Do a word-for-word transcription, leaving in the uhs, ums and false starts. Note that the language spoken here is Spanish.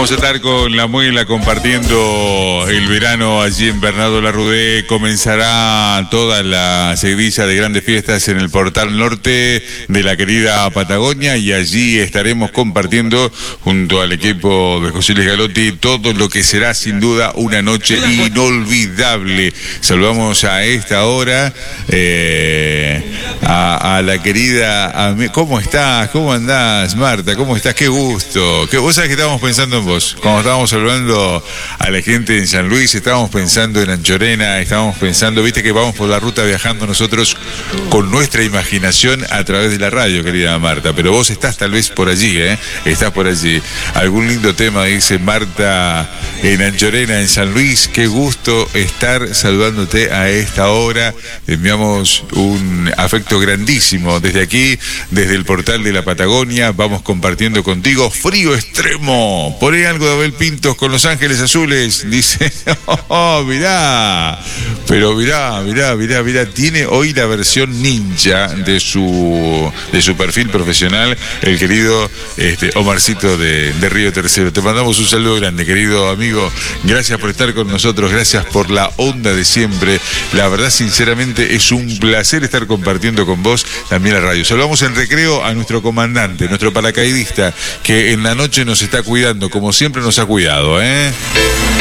Vamos a estar con la muela compartiendo el verano allí en Bernardo Larroudé. Comenzará toda la seguidilla de grandes fiestas en el portal norte de la querida Patagonia y allí estaremos compartiendo junto al equipo de José Luis Galotti todo lo que será sin duda una noche inolvidable. Saludamos a esta hora eh, a, a la querida... A, ¿Cómo estás? ¿Cómo andás, Marta? ¿Cómo estás? Qué gusto. ¿Qué, vos sabés que estábamos pensando en vos? Cuando estábamos saludando a la gente en San Luis, estábamos pensando en Anchorena, estábamos pensando, viste que vamos por la ruta viajando nosotros con nuestra imaginación a través de la radio, querida Marta, pero vos estás tal vez por allí, ¿eh? Estás por allí. Algún lindo tema, dice Marta, en Anchorena, en San Luis. Qué gusto estar saludándote a esta hora. Enviamos un afecto grandísimo desde aquí, desde el portal de la Patagonia. Vamos compartiendo contigo frío extremo. Por ahí algo de Abel Pintos con Los Ángeles Azules. Dice, oh, mirá. Pero mirá, mirá, mirá, mirá. Tiene hoy la versión ninja de su de su perfil profesional, el querido este, Omarcito de, de Río Tercero. Te mandamos un saludo grande, querido amigo. Gracias por estar con nosotros. Gracias por la onda de siempre. La verdad, sinceramente, es un placer estar compartiendo con vos también la radio. Saludamos en recreo a nuestro comandante, nuestro paracaidista, que en la noche nos está cuidando, como siempre nos ha cuidado, ¿eh?